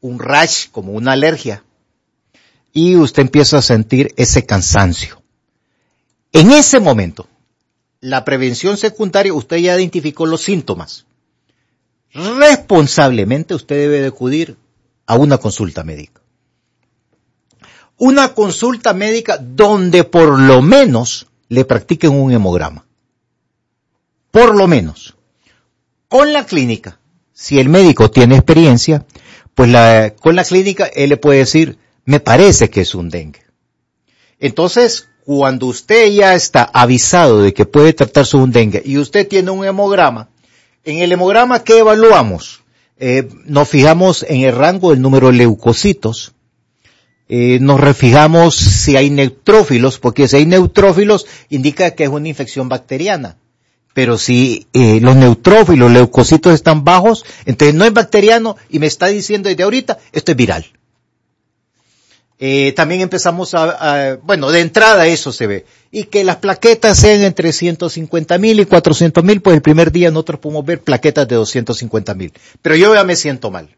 un rash, como una alergia, y usted empieza a sentir ese cansancio. En ese momento, la prevención secundaria, usted ya identificó los síntomas. Responsablemente usted debe de acudir a una consulta médica. Una consulta médica donde por lo menos le practiquen un hemograma. Por lo menos. Con la clínica, si el médico tiene experiencia, pues con la clínica él le puede decir, me parece que es un dengue. Entonces, cuando usted ya está avisado de que puede tratarse un dengue y usted tiene un hemograma, en el hemograma, ¿qué evaluamos? Nos fijamos en el rango del número de leucocitos, nos refijamos si hay neutrófilos, porque si hay neutrófilos indica que es una infección bacteriana. Pero si los neutrófilos, leucocitos están bajos, entonces no es bacteriano y me está diciendo desde ahorita, esto es viral. También empezamos bueno, de entrada eso se ve. Y que las plaquetas sean entre 150,000 y 400,000, pues el primer día nosotros podemos ver plaquetas de 250,000. Pero yo ya me siento mal.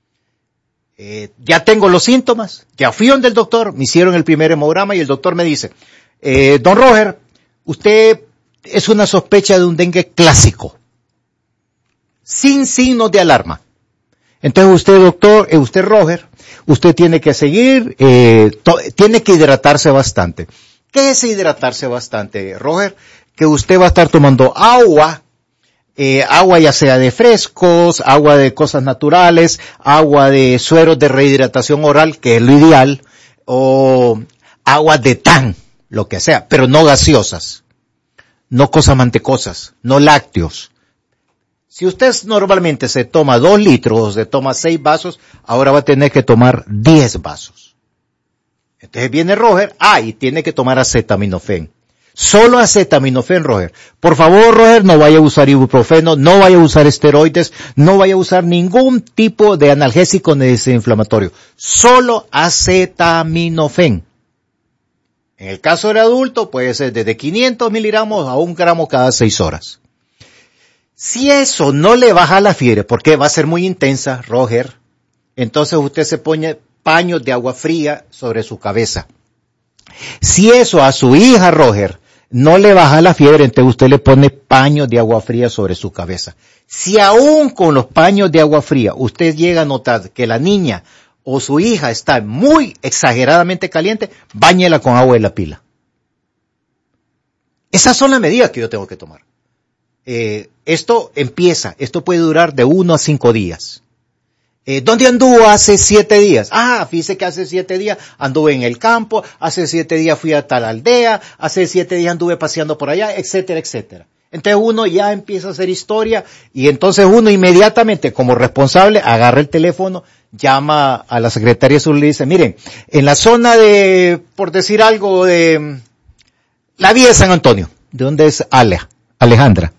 Ya tengo los síntomas, ya fui donde el doctor, me hicieron el primer hemograma y el doctor me dice, don Roger, usted es una sospecha de un dengue clásico, sin signos de alarma. Entonces usted, doctor, usted Roger, usted tiene que seguir, tiene que hidratarse bastante. ¿Qué es hidratarse bastante, Roger? Que usted va a estar tomando agua ya sea de frescos, agua de cosas naturales, agua de sueros de rehidratación oral, que es lo ideal, o agua de TAN, lo que sea, pero no gaseosas, no cosas mantecosas, no lácteos. Si usted normalmente se toma 2 litros, se toma 6 vasos, ahora va a tener que tomar 10 vasos. Entonces viene Roger, y tiene que tomar acetaminofén. Solo acetaminofén, Roger. Por favor, Roger, no vaya a usar ibuprofeno, no vaya a usar esteroides, no vaya a usar ningún tipo de analgésico ni desinflamatorio. Solo acetaminofén. En el caso del adulto, puede ser desde 500 miligramos a 1 gramo cada 6 horas. Si eso no le baja la fiebre, porque va a ser muy intensa, Roger, entonces usted se pone paños de agua fría sobre su cabeza. Si eso a su hija, Roger, no le baja la fiebre, entonces usted le pone paños de agua fría sobre su cabeza. Si aún con los paños de agua fría usted llega a notar que la niña o su hija está muy exageradamente caliente, báñela con agua de la pila. Esas son las medidas que yo tengo que tomar. Esto puede durar de 1 a 5 días. ¿Dónde anduvo hace 7 días? Fíjese que hace 7 días anduve en el campo, hace 7 días fui a tal aldea, hace 7 días anduve paseando por allá, etcétera, etcétera. Entonces uno ya empieza a hacer historia y entonces uno inmediatamente como responsable agarra el teléfono, llama a la Secretaría de Salud y le dice, miren, en la zona de, por decir algo, de la vía de San Antonio, ¿de dónde es Alexandra?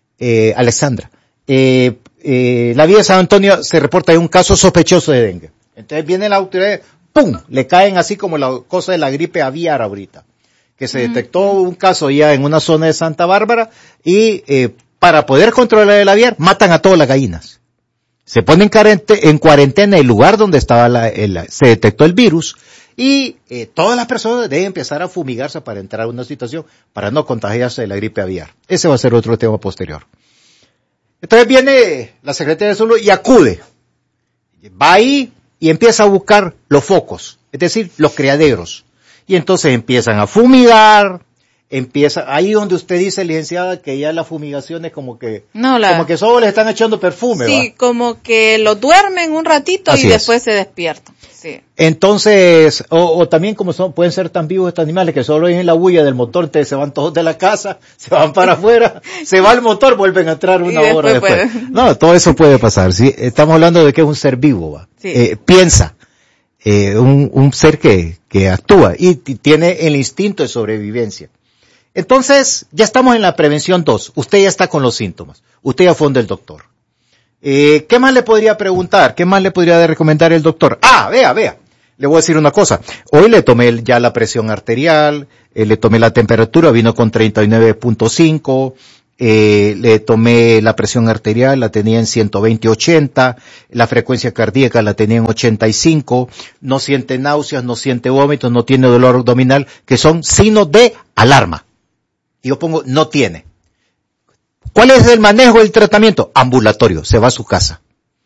La vía de San Antonio se reporta de un caso sospechoso de dengue. Entonces viene la autoridad, ¡pum!, le caen así como la cosa de la gripe aviar ahorita, que se detectó un caso ya en una zona de Santa Bárbara y para poder controlar el aviar matan a todas las gallinas. Se ponen en cuarentena el lugar donde estaba se detectó el virus y todas las personas deben empezar a fumigarse para entrar a una situación para no contagiarse de la gripe aviar. Ese va a ser otro tema posterior. Entonces viene la Secretaría de Salud y acude. Va ahí y empieza a buscar los focos, es decir, los criaderos. Y entonces empiezan a fumigar, ahí donde usted dice, licenciada, que ya la fumigación es como que solo les están echando perfume. Sí, como que lo duermen un ratito y después se despiertan. Sí. Entonces, o también como pueden ser tan vivos estos animales que solo oyen la bulla del motor, entonces se van todos de la casa, se van para afuera, se va el motor, vuelven a entrar una hora después. No, todo eso puede pasar, ¿sí? Estamos hablando de que es un ser vivo, ¿va? Sí. Piensa, un ser que actúa y tiene el instinto de sobrevivencia. Entonces, ya estamos en la prevención 2. Usted ya está con los síntomas. Usted ya fue donde el doctor. ¿Qué más le podría preguntar? ¿Qué más le podría recomendar el doctor? Vea. Le voy a decir una cosa. Hoy le tomé ya la presión arterial, le tomé la temperatura, vino con 39.5, le tomé la presión arterial, la tenía en 120/80, la frecuencia cardíaca la tenía en 85, no siente náuseas, no siente vómitos, no tiene dolor abdominal, que son signos de alarma. Y yo pongo, no tiene. ¿Cuál es el manejo del tratamiento? Ambulatorio, se va a su casa.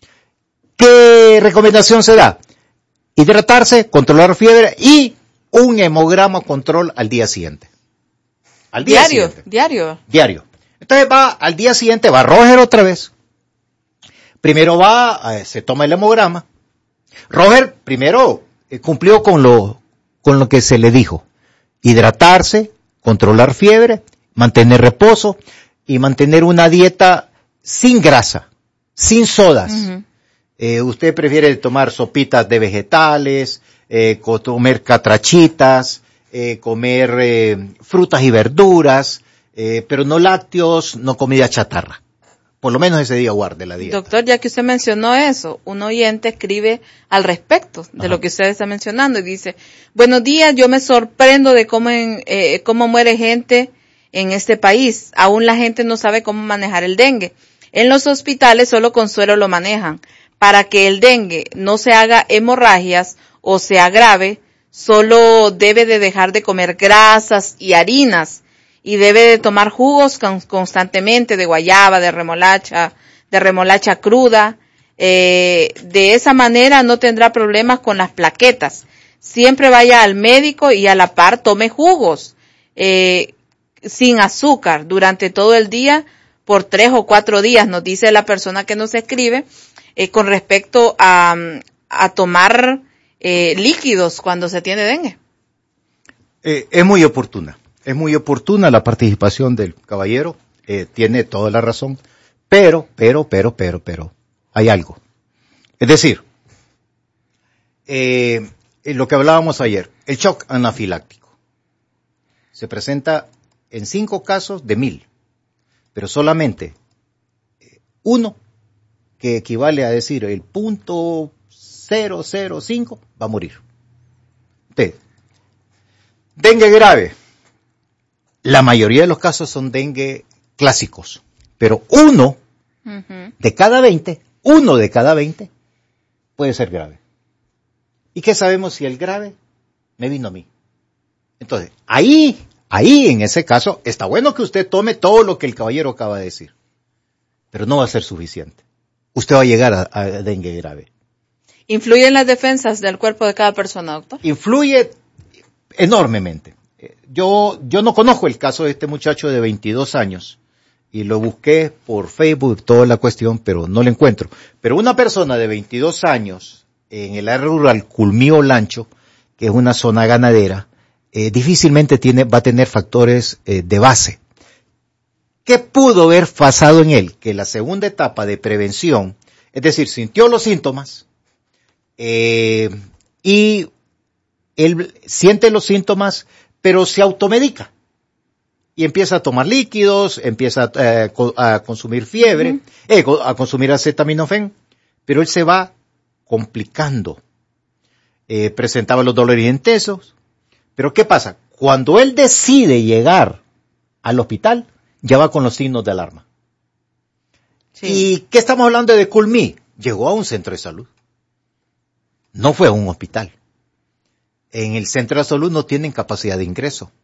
¿Qué recomendación se da? Hidratarse, controlar fiebre y un hemograma control al día siguiente. Al día siguiente. Diario. Entonces va, al día siguiente va Roger otra vez. Primero va, se toma el hemograma. Roger primero cumplió con lo que se le dijo. Hidratarse, controlar fiebre, mantener reposo y mantener una dieta sin grasa, sin sodas. Uh-huh. Usted prefiere tomar sopitas de vegetales, comer catrachitas, comer frutas y verduras, pero no lácteos, no comida chatarra. Por lo menos ese día guarde la dieta. Doctor, ya que usted mencionó eso, un oyente escribe al respecto de lo que usted está mencionando y dice, buenos días, yo me sorprendo de cómo muere gente en este país. Aún la gente no sabe cómo manejar el dengue. En los hospitales solo con suero lo manejan. Para que el dengue no se haga hemorragias o se agrave, solo debe de dejar de comer grasas y harinas y debe de tomar jugos constantemente de guayaba, de remolacha cruda. De esa manera no tendrá problemas con las plaquetas. Siempre vaya al médico y a la par tome jugos sin azúcar durante todo el día por 3 o 4 días, nos dice la persona que nos escribe, con respecto a tomar líquidos cuando se tiene dengue. Es muy oportuna la participación del caballero, tiene toda la razón, pero, hay algo. Es decir, lo que hablábamos ayer, el shock anafiláctico se presenta en 5 casos de 1000, pero solamente uno, que equivale a decir el 0.005, va a morir. Dengue grave. La mayoría de los casos son dengue clásicos, pero uno de cada 20 puede ser grave. ¿Y qué sabemos si el grave me vino a mí? Entonces, ahí en ese caso, está bueno que usted tome todo lo que el caballero acaba de decir, pero no va a ser suficiente. Usted va a llegar a dengue grave. ¿Influye en las defensas del cuerpo de cada persona, doctor? Influye enormemente. Yo no conozco el caso de este muchacho de 22 años y lo busqué por Facebook, toda la cuestión, pero no lo encuentro. Pero una persona de 22 años en el área rural Culmí-Olancho, que es una zona ganadera, difícilmente va a tener factores de base. ¿Qué pudo haber pasado en él? Que la segunda etapa de prevención, es decir, sintió los síntomas y él siente los síntomas, pero se automedica y empieza a tomar líquidos, empieza a consumir fiebre, a consumir acetaminofén, pero él se va complicando. Presentaba los dolores intensos, pero ¿qué pasa? Cuando él decide llegar al hospital, ya va con los signos de alarma. Sí. ¿Y qué estamos hablando de Culmí? Llegó a un centro de salud. No fue a un hospital. En el centro de salud no tienen capacidad de ingreso.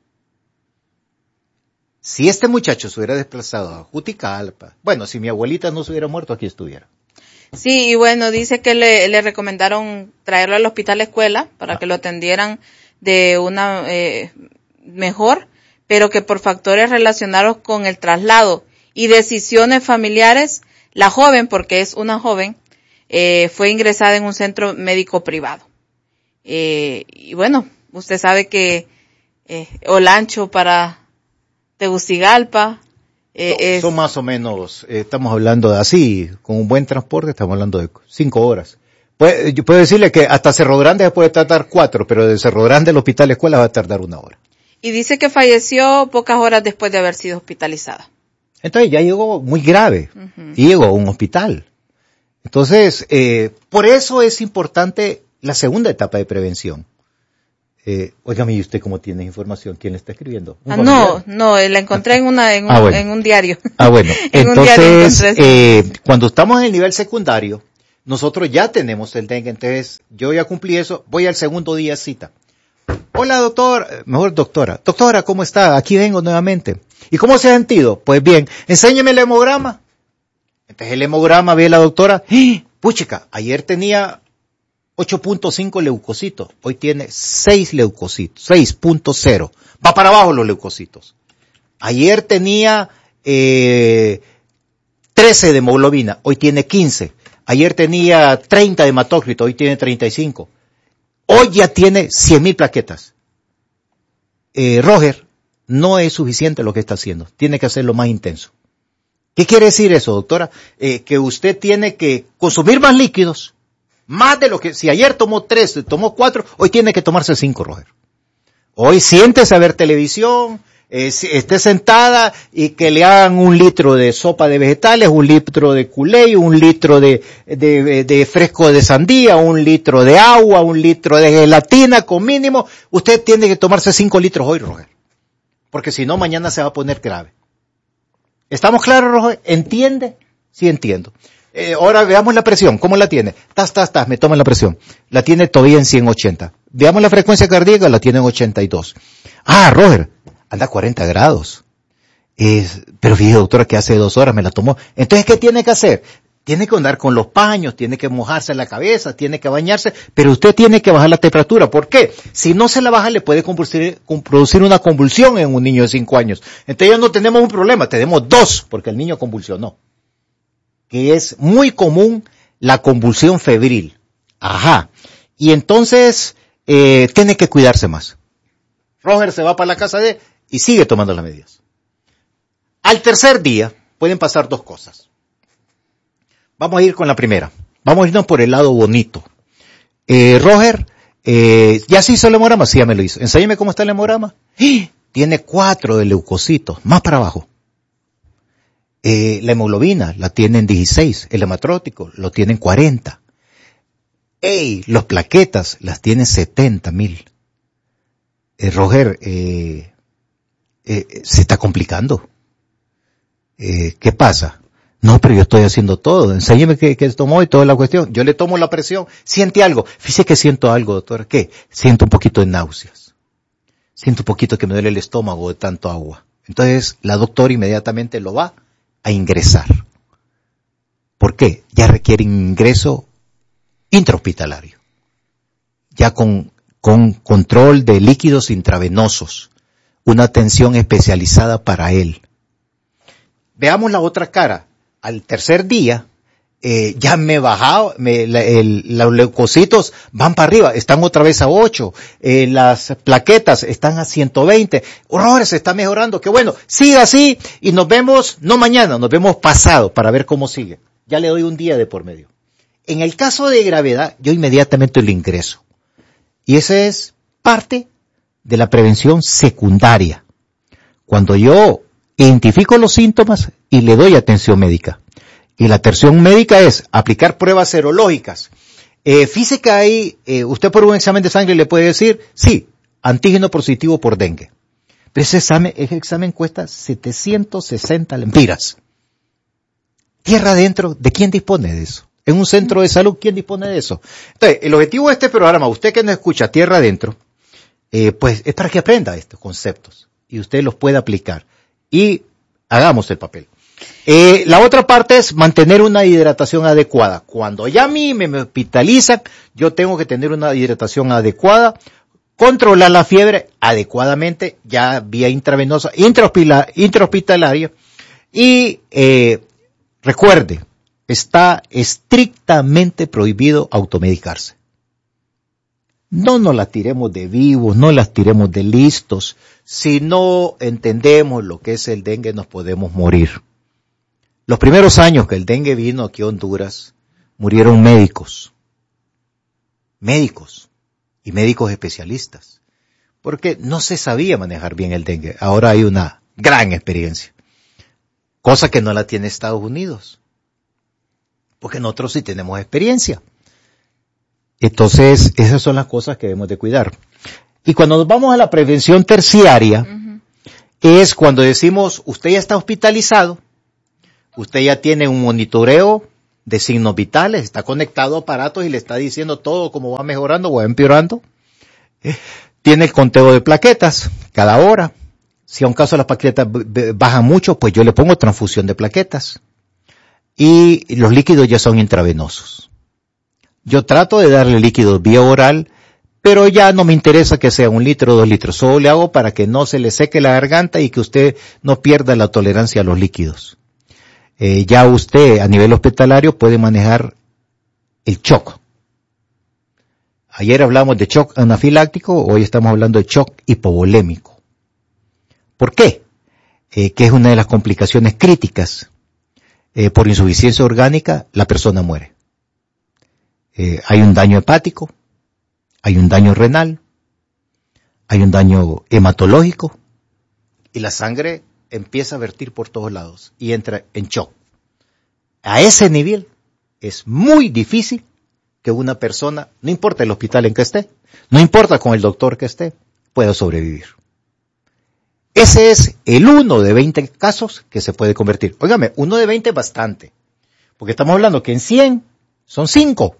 Si este muchacho se hubiera desplazado a Juticalpa, bueno, si mi abuelita no se hubiera muerto, aquí estuviera. Sí, y bueno, dice que le recomendaron traerlo al hospital escuela para que lo atendieran de una mejor, pero que por factores relacionados con el traslado y decisiones familiares, la joven, porque es una joven, fue ingresada en un centro médico privado. Y bueno, usted sabe que Olancho para Tegucigalpa son más o menos, estamos hablando de así, con un buen transporte, estamos hablando de 5 horas. Yo puedo decirle que hasta Cerro Grande se puede tardar 4, pero de Cerro Grande al hospital escuela va a tardar 1 hora. Y dice que falleció pocas horas después de haber sido hospitalizada. Entonces ya llegó muy grave y llegó a un hospital. Entonces, por eso es importante la segunda etapa de prevención. Óigame, ¿y usted cómo tiene información? ¿Quién le está escribiendo? No, la encontré en un diario. Bueno. En Entonces, cuando estamos en el nivel secundario, nosotros ya tenemos el dengue, entonces yo ya cumplí eso, voy al segundo día cita. Hola doctora, ¿cómo está? Aquí vengo nuevamente. ¿Y cómo se ha sentido? Pues bien, enséñeme el hemograma. Entonces el hemograma ve la doctora, puchica, ayer tenía 8.5 leucocitos, hoy tiene 6 leucocitos, 6.0. Va para abajo los leucocitos. Ayer tenía 13 de hemoglobina, hoy tiene 15. Ayer tenía 30 de hematócrito, hoy tiene 35. Hoy ya tiene 100,000 plaquetas. Roger, no es suficiente lo que está haciendo, tiene que hacerlo más intenso. ¿Qué quiere decir eso, doctora? Que usted tiene que consumir más líquidos, más de lo que, si ayer tomó 3, tomó 4, hoy tiene que tomarse 5, Roger. Hoy siéntese a ver televisión, esté sentada y que le hagan 1 litro de sopa de vegetales, 1 litro de culé, 1 litro de fresco de sandía, 1 litro de agua, 1 litro de gelatina con mínimo. Usted tiene que tomarse 5 litros hoy, Roger. Porque si no, mañana se va a poner grave. ¿Estamos claros, Roger? ¿Entiende? Sí, entiendo. Ahora veamos la presión. ¿Cómo la tiene? Me toman la presión. La tiene todavía en 180. Veamos la frecuencia cardíaca, la tiene en 82. Roger, anda a 40 grados. Pero fíjate, doctora, que hace 2 horas me la tomó. Entonces, ¿qué tiene que hacer? Tiene que andar con los paños, tiene que mojarse la cabeza, tiene que bañarse, pero usted tiene que bajar la temperatura. ¿Por qué? Si no se la baja, le puede producir una convulsión en un niño de 5 años. Entonces ya no tenemos un problema, tenemos 2, porque el niño convulsionó. Que es muy común la convulsión febril. Y entonces, tiene que cuidarse más. Roger se va para la casa y sigue tomando las medidas. Al tercer día, pueden pasar 2 cosas. Vamos a ir con la primera. Vamos a irnos por el lado bonito. Roger, ¿ya se hizo el hemograma? Sí, ya me lo hizo. Enséñame cómo está el hemograma. Tiene 4 de leucocitos, más para abajo. La hemoglobina la tiene en 16, el hematrótico lo tiene en 40. Los plaquetas las tiene 70,000. Roger, se está complicando. ¿Qué pasa? No, pero yo estoy haciendo todo. Enséñeme qué tomó y toda la cuestión. Yo le tomo la presión. ¿Siente algo? Fíjese que siento algo, doctora. ¿Qué? Siento un poquito de náuseas. Siento un poquito que me duele el estómago de tanto agua. Entonces, la doctora inmediatamente lo va a ingresar. ¿Por qué? Ya requiere ingreso intrahospitalario. Ya con control de líquidos intravenosos. Una atención especializada para él. Veamos la otra cara. Al tercer día, ya me he bajado, los leucocitos van para arriba, están otra vez a 8, las plaquetas están a 120, Roger se está mejorando, qué bueno, siga así y nos vemos, no mañana, nos vemos pasado para ver cómo sigue. Ya le doy un día de por medio. En el caso de gravedad, yo inmediatamente lo ingreso. Y esa es parte de la prevención secundaria. Cuando yo identifico los síntomas y le doy atención médica. Y la atención médica es aplicar pruebas serológicas. Fíjese que ahí, usted por un examen de sangre le puede decir, sí, antígeno positivo por dengue. Pero ese examen cuesta 760 lempiras. Tierra adentro, ¿de quién dispone de eso? En un centro de salud, ¿quién dispone de eso? Entonces, el objetivo de este programa, usted que nos escucha tierra adentro, pues es para que aprenda estos conceptos y usted los pueda aplicar. Y hagamos el papel. La otra parte es mantener una hidratación adecuada. Cuando ya a mí me hospitalizan, yo tengo que tener una hidratación adecuada, controlar la fiebre adecuadamente, ya vía intravenosa, intrahospitalaria. Y recuerde, está estrictamente prohibido automedicarse. No nos las tiremos de vivos, no las tiremos de listos. Si no entendemos lo que es el dengue, nos podemos morir. Los primeros años que el dengue vino aquí a Honduras, murieron médicos y médicos especialistas, porque no se sabía manejar bien el dengue. Ahora hay una gran experiencia, cosa que no la tiene Estados Unidos, porque nosotros sí tenemos experiencia. Entonces, esas son las cosas que debemos de cuidar. Y cuando nos vamos a la prevención terciaria, es cuando decimos, usted ya está hospitalizado, usted ya tiene un monitoreo de signos vitales, está conectado a aparatos y le está diciendo todo cómo va mejorando o va empeorando. Tiene el conteo de plaquetas cada hora. Si a un caso las plaquetas bajan mucho, pues yo le pongo transfusión de plaquetas. Y los líquidos ya son intravenosos. Yo trato de darle líquidos vía oral, pero ya no me interesa que sea 1 litro o 2 litros. Solo le hago para que no se le seque la garganta y que usted no pierda la tolerancia a los líquidos. Ya usted a nivel hospitalario puede manejar el shock. Ayer hablamos de shock anafiláctico, hoy estamos hablando de shock hipovolémico. ¿Por qué? Que es una de las complicaciones críticas. Por insuficiencia orgánica, la persona muere. Hay un daño hepático, hay un daño renal, hay un daño hematológico, y la sangre empieza a vertir por todos lados y entra en shock. A ese nivel es muy difícil que una persona, no importa el hospital en que esté, no importa con el doctor que esté, pueda sobrevivir. Ese es el 1 de 20 casos que se puede convertir. Óigame, 1 de 20 es bastante, porque estamos hablando que en 100 son 5,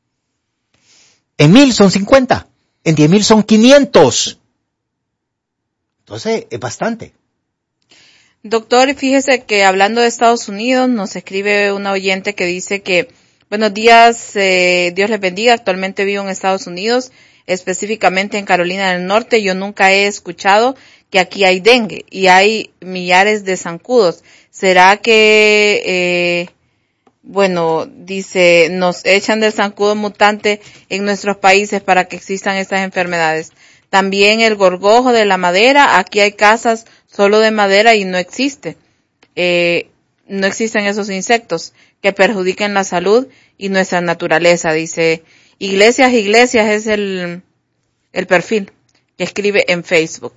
en 1000 son 50, en 10,000 son 500. Entonces, es bastante. Doctor, fíjese que hablando de Estados Unidos, nos escribe una oyente que dice que, buenos días, Dios les bendiga, actualmente vivo en Estados Unidos, específicamente en Carolina del Norte. Yo nunca he escuchado que aquí hay dengue y hay millares de zancudos. ¿Será que, dice, nos echan del zancudo mutante en nuestros países para que existan estas enfermedades? También el gorgojo de la madera, aquí hay casas solo de madera y no existe. No existen esos insectos que perjudiquen la salud y nuestra naturaleza. Dice, iglesias es el perfil que escribe en Facebook.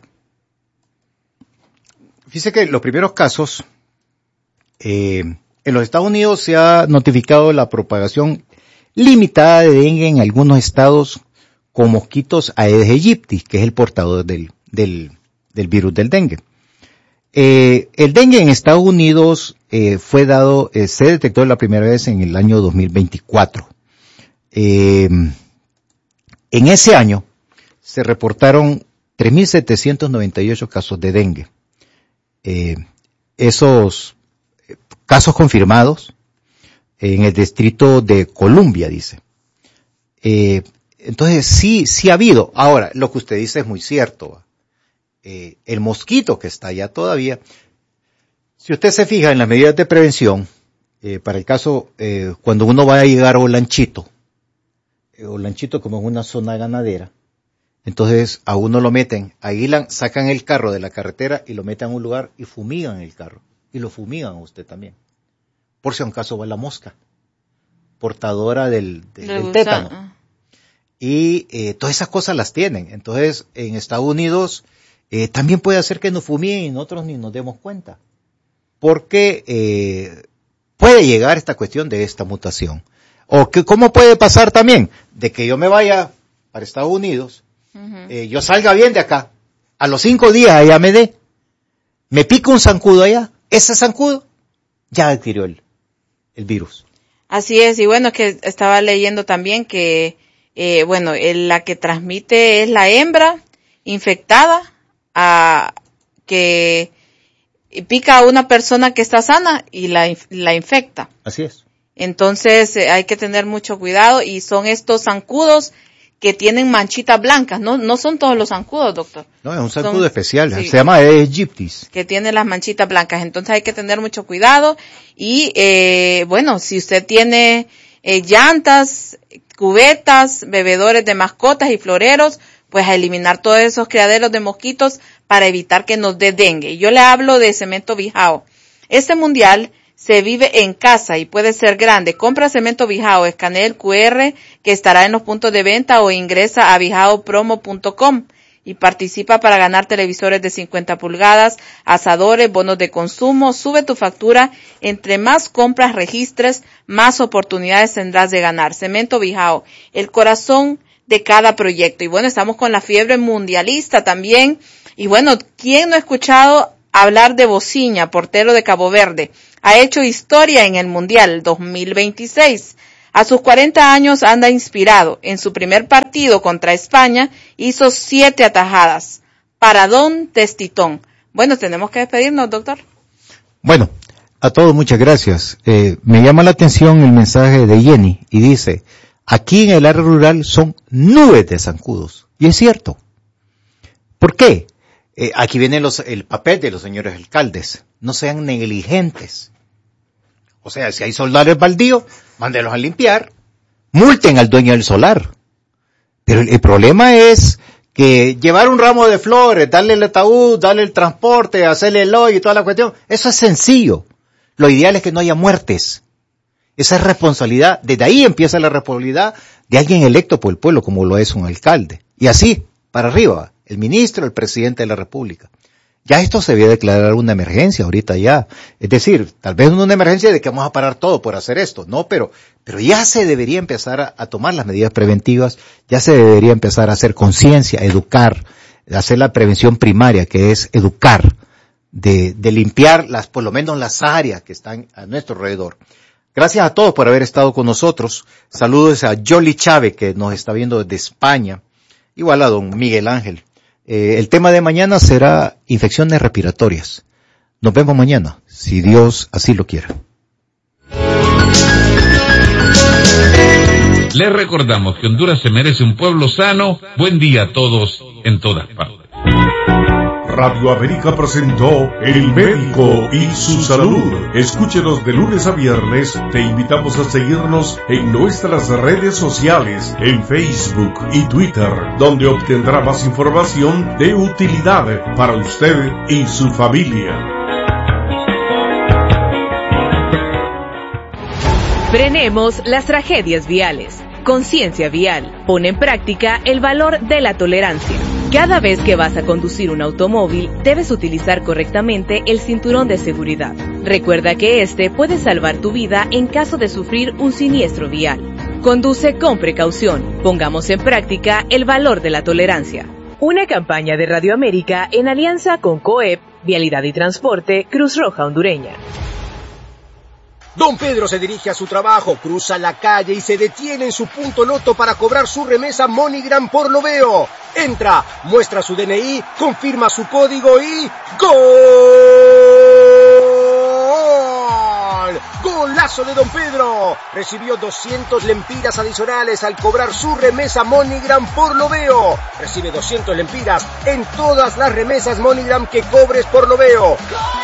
Fíjese que los primeros casos, en los Estados Unidos se ha notificado la propagación limitada de dengue en algunos estados con mosquitos Aedes aegypti, que es el portador del virus del dengue. El dengue en Estados Unidos se detectó la primera vez en el año 2024. En ese año se reportaron 3.798 casos de dengue. Esos casos confirmados en el distrito de Columbia, dice. Entonces sí ha habido. Ahora, lo que usted dice es muy cierto. El mosquito que está allá todavía, si usted se fija en las medidas de prevención, para el caso, cuando uno va a llegar a Olanchito como es una zona ganadera, entonces a uno lo meten, sacan el carro de la carretera y lo meten a un lugar y fumigan el carro. Y lo fumigan a usted también. Por si a un caso va la mosca, portadora del tétano. Y todas esas cosas las tienen. Entonces, en Estados Unidos también puede hacer que nos fumiguen y nosotros ni nos demos cuenta. Porque puede llegar esta cuestión de esta mutación. O que cómo puede pasar también, de que yo me vaya para Estados Unidos, yo salga bien de acá, a los 5 días allá me pica un zancudo allá, ese zancudo ya adquirió el virus. Así es, y bueno, que estaba leyendo también que, la que transmite es la hembra infectada, que pica a una persona que está sana y la infecta. Así es. Entonces hay que tener mucho cuidado y son estos zancudos que tienen manchitas blancas, no son todos los zancudos, doctor. No, es un zancudo especial, sí, se llama Aedes aegypti. Que tiene las manchitas blancas, entonces hay que tener mucho cuidado y, si usted tiene llantas, cubetas, bebedores de mascotas y floreros, pues a eliminar todos esos criaderos de mosquitos para evitar que nos dé dengue. Yo le hablo de cemento Bijao. Este mundial se vive en casa y puede ser grande. Compra cemento Bijao, escanea el QR que estará en los puntos de venta o ingresa a bijaopromo.com y participa para ganar televisores de 50 pulgadas, asadores, bonos de consumo. Sube tu factura. Entre más compras registres, más oportunidades tendrás de ganar. Cemento Bijao, el corazón de cada proyecto. Y bueno, estamos con la fiebre mundialista también. Y bueno, ¿quién no ha escuchado hablar de Bociña, portero de Cabo Verde? Ha hecho historia en el Mundial 2026. A sus 40 años anda inspirado. En su primer partido contra España hizo 7 atajadas. Paradón Testitón. Bueno, tenemos que despedirnos, doctor. Bueno, a todos muchas gracias. Me llama la atención el mensaje de Jenny y dice, aquí en el área rural son nubes de zancudos. Y es cierto. ¿Por qué? Aquí viene el papel de los señores alcaldes. No sean negligentes. O sea, si hay solares baldíos, mándenlos a limpiar. Multen al dueño del solar. Pero el problema es que llevar un ramo de flores, darle el ataúd, darle el transporte, hacerle el hoyo y toda la cuestión, eso es sencillo. Lo ideal es que no haya muertes. Esa es responsabilidad. Desde ahí empieza la responsabilidad de alguien electo por el pueblo, como lo es un alcalde. Y así, para arriba, el ministro, el presidente de la República. Ya esto se debe declarar una emergencia ahorita ya. Es decir, tal vez no una emergencia de que vamos a parar todo por hacer esto, no, pero ya se debería empezar a tomar las medidas preventivas, ya se debería empezar a hacer conciencia, educar, hacer la prevención primaria, que es educar, de limpiar por lo menos las áreas que están a nuestro alrededor. Gracias a todos por haber estado con nosotros. Saludos a Yoli Chávez, que nos está viendo desde España. Igual a don Miguel Ángel. El tema de mañana será infecciones respiratorias. Nos vemos mañana, si Dios así lo quiere. Les recordamos que Honduras se merece un pueblo sano. Buen día a todos en todas partes. Radio América presentó El Médico y su Salud. Escúchenos de lunes a viernes. Te invitamos a seguirnos en nuestras redes sociales, en Facebook y Twitter, donde obtendrá más información de utilidad para usted y su familia. Frenemos las tragedias viales. Conciencia Vial. Pone en práctica el valor de la tolerancia. Cada vez que vas a conducir un automóvil, debes utilizar correctamente el cinturón de seguridad. Recuerda que este puede salvar tu vida en caso de sufrir un siniestro vial. Conduce con precaución. Pongamos en práctica el valor de la tolerancia. Una campaña de Radio América en alianza con COEP, Vialidad y Transporte, Cruz Roja Hondureña. Don Pedro se dirige a su trabajo, cruza la calle y se detiene en su punto loto para cobrar su remesa MoneyGram por Lo Veo. Entra, muestra su DNI, confirma su código y ¡gol! ¡Golazo de Don Pedro! Recibió 200 lempiras adicionales al cobrar su remesa MoneyGram por Lo Veo. Recibe 200 lempiras en todas las remesas MoneyGram que cobres por Lo Veo.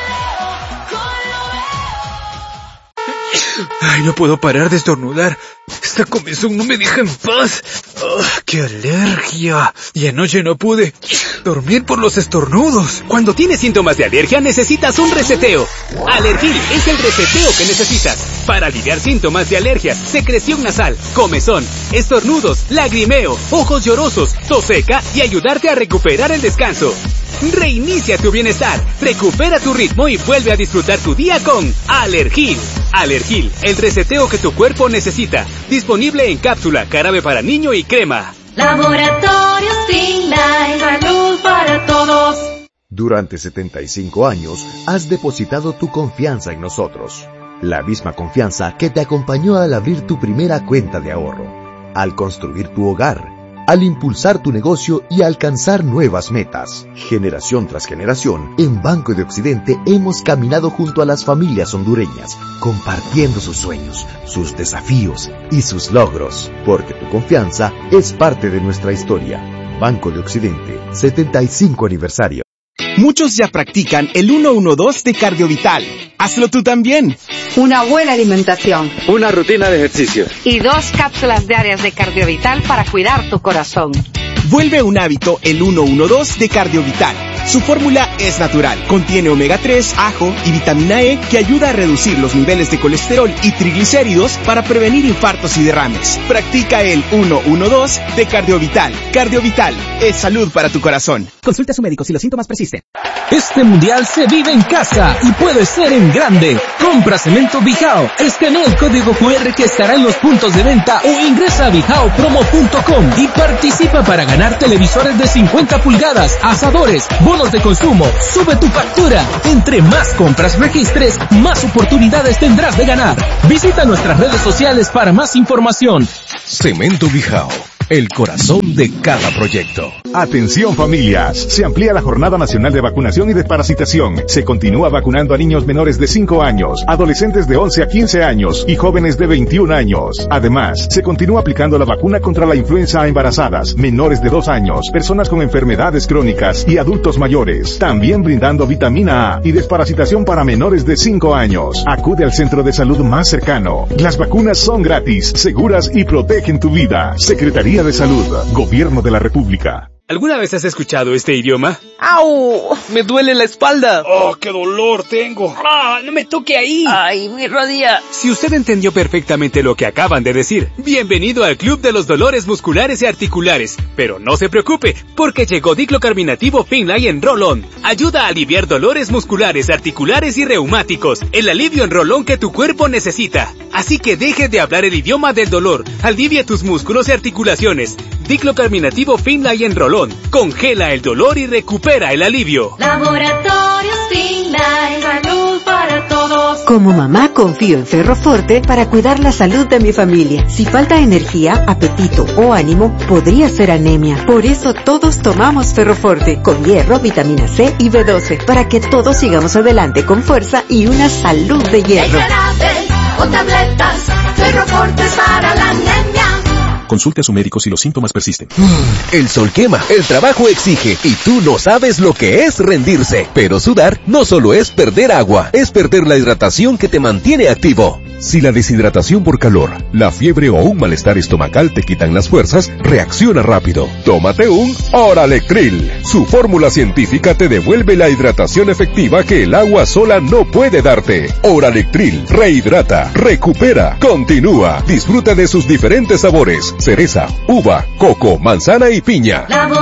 Ay, no puedo parar de estornudar. Esta comezón no me deja en paz. Oh, ¡qué alergia! Y anoche no pude dormir por los estornudos. Cuando tienes síntomas de alergia necesitas un reseteo. Alergil es el reseteo que necesitas para aliviar síntomas de alergia, secreción nasal, comezón, estornudos, lagrimeo, ojos llorosos, tos seca y ayudarte a recuperar el descanso. Reinicia tu bienestar, recupera tu ritmo y vuelve a disfrutar tu día con Alergil. Alergil, el reseteo que tu cuerpo necesita. Disponible en cápsula, jarabe para niño y crema. Laboratorios Finlay, salud para todos. Durante 75 años has depositado tu confianza en nosotros. La misma confianza que te acompañó al abrir tu primera cuenta de ahorro, al construir tu hogar, al impulsar tu negocio y alcanzar nuevas metas. Generación tras generación, en Banco de Occidente hemos caminado junto a las familias hondureñas, compartiendo sus sueños, sus desafíos y sus logros, porque tu confianza es parte de nuestra historia. Banco de Occidente, 75 aniversario. Muchos ya practican el 112 de Cardiovital. Hazlo tú también. Una buena alimentación. Una rutina de ejercicio. Y 2 cápsulas diarias de Cardiovital para cuidar tu corazón. Vuelve un hábito el 112 de Cardiovital. Su fórmula es natural. Contiene omega 3, ajo y vitamina E que ayuda a reducir los niveles de colesterol y triglicéridos para prevenir infartos y derrames. Practica el 112 de Cardiovital. Cardiovital es salud para tu corazón. Consulte a su médico si los síntomas persisten. Este mundial se vive en casa y puede ser en grande. Compra Cemento Bijao, escanea el código QR que estará en los puntos de venta o ingresa a bijaopromo.com y participa para ganar televisores de 50 pulgadas, asadores, bonos de consumo. Sube tu factura. Entre más compras registres, más oportunidades tendrás de ganar. Visita nuestras redes sociales para más información. Cemento Bijao, el corazón de cada proyecto. Atención familias, se amplía la Jornada Nacional de Vacunación y Desparasitación. Se continúa vacunando a niños menores de 5 años, adolescentes de 11 a 15 años y jóvenes de 21 años. Además, se continúa aplicando la vacuna contra la influenza a embarazadas, menores de 2 años, personas con enfermedades crónicas y adultos mayores. También brindando vitamina A y desparasitación para menores de 5 años. Acude al centro de salud más cercano. Las vacunas son gratis, seguras y protegen tu vida. Secretaría de Salud, Gobierno de la República. ¿Alguna vez has escuchado este idioma? ¡Au! ¡Me duele la espalda! ¡Oh, qué dolor tengo! ¡Ah, no me toque ahí! ¡Ay, mi rodilla! Si usted entendió perfectamente lo que acaban de decir, bienvenido al Club de los Dolores Musculares y Articulares. Pero no se preocupe, porque llegó Diclocarbinativo Finlay en Roll-On. Ayuda a aliviar dolores musculares, articulares y reumáticos. El alivio en Roll-On que tu cuerpo necesita. Así que deje de hablar el idioma del dolor. Alivia tus músculos y articulaciones. Diclocarbinativo Finlay en Roll-On. Congela el dolor y recupera el alivio. Laboratorios Finlay, salud para todos. Como mamá confío en Ferroforte para cuidar la salud de mi familia. Si falta energía, apetito o ánimo, podría ser anemia. Por eso todos tomamos Ferroforte, con hierro, vitamina C y B12, para que todos sigamos adelante con fuerza y una salud de hierro. O tabletas, Ferroforte para la anemia. Consulte a su médico si los síntomas persisten. El sol quema, el trabajo exige y tú no sabes lo que es rendirse. Pero sudar no solo es perder agua, es perder la hidratación que te mantiene activo. Si la deshidratación por calor, la fiebre o un malestar estomacal te quitan las fuerzas, reacciona rápido. Tómate un Oralectril. Su fórmula científica te devuelve la hidratación efectiva que el agua sola no puede darte. Oralectril rehidrata, recupera, continúa. Disfruta de sus diferentes sabores: cereza, uva, coco, manzana y piña.